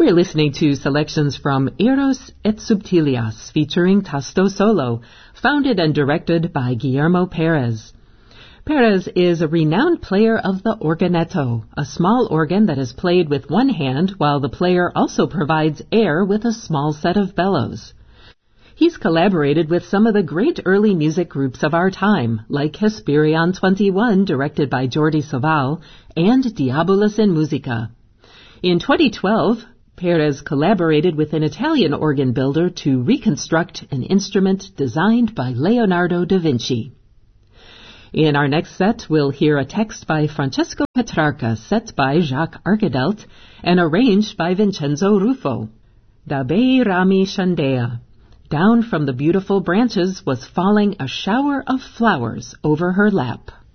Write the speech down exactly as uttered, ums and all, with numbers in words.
We're listening to selections from Eros et Subtilias, featuring Tasto Solo, founded and directed by Guillermo Perez. Perez is a renowned player of the organetto, a small organ that is played with one hand while the player also provides air with a small set of bellows. He's collaborated with some of the great early music groups of our time, like Hesperion twenty-one, directed by Jordi Savall, and Diabolus in Musica. In twenty twelve, Perez collaborated with an Italian organ builder to reconstruct an instrument designed by Leonardo da Vinci. In our next set, we'll hear a text by Francesco Petrarca, set by Jacques Arcadelt, and arranged by Vincenzo Ruffo. Da bei rami scendea. Down from the beautiful branches was falling a shower of flowers over her lap.